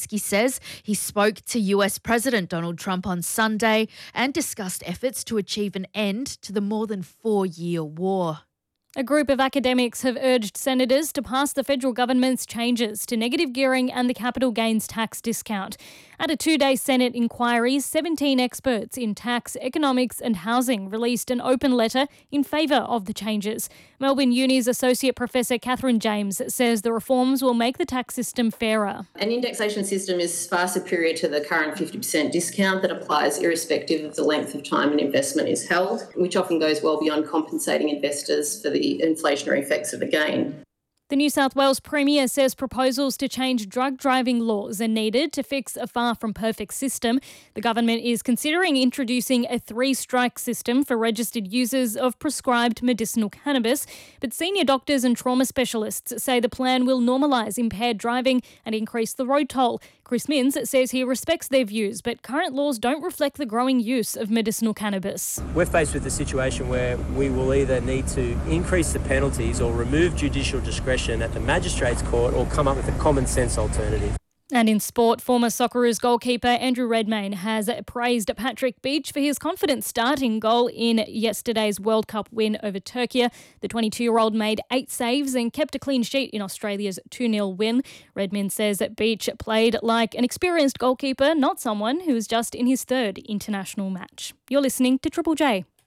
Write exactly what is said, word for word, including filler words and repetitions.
Zelensky says he spoke to U S President Donald Trump on Sunday and discussed efforts to achieve an end to the more than four-year war. A group of academics have urged senators to pass the federal government's changes to negative gearing and the capital gains tax discount. At a two-day Senate inquiry, seventeen experts in tax, economics and housing released an open letter in favour of the changes. Melbourne Uni's Associate Professor Catherine James says the reforms will make the tax system fairer. An indexation system is far superior to the current fifty percent discount that applies irrespective of the length of time an investment is held, which often goes well beyond compensating investors for the inflationary effects of a gain. The New South Wales Premier says proposals to change drug driving laws are needed to fix a far from perfect system. The government is considering introducing a three-strike system for registered users of prescribed medicinal cannabis, but senior doctors and trauma specialists say the plan will normalise impaired driving and increase the road toll. Chris Minns says he respects their views, but current laws don't reflect the growing use of medicinal cannabis. We're faced with a situation where we will either need to increase the penalties or remove judicial discretion at the Magistrates Court or come up with a common sense alternative. And in sport, former Socceroos goalkeeper Andrew Redmayne has praised Patrick Beach for his confident starting goal in yesterday's World Cup win over Turkey. The twenty-two-year-old made eight saves and kept a clean sheet in Australia's two nil win. Redmayne says that Beach played like an experienced goalkeeper, not someone who is just in his third international match. You're listening to Triple J.